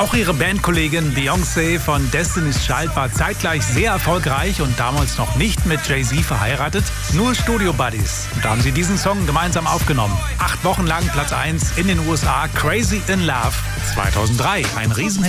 Auch ihre Bandkollegin Beyoncé von Destiny's Child war zeitgleich sehr erfolgreich und damals noch nicht mit Jay-Z verheiratet, nur Studio-Buddies. Und da haben sie diesen Song gemeinsam aufgenommen. 8 Wochen lang Platz 1 in den USA, Crazy in Love 2003. Ein Riesenhit.